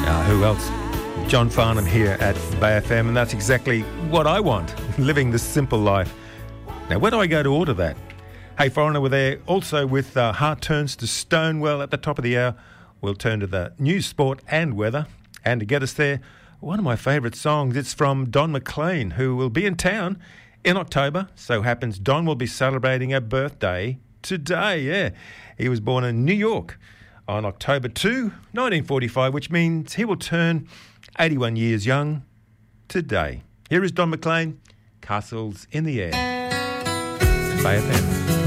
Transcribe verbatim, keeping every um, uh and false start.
Uh, who else? John Farnham here at Bay F M, and that's exactly what I want, living this simple life. Now, where do I go to order that? Hey, Foreigner, we're there also with uh, Heart Turns to Stone. Well, at the top of the hour, we'll turn to the news, sport and weather. And to get us there, one of my favourite songs. It's from Don McLean, who will be in town in October. So happens Don will be celebrating a birthday today, yeah. He was born in New York on October second, nineteen forty-five, which means he will turn eighty-one years young today. Here is Don McLean, Castles in the Air. Bay F M.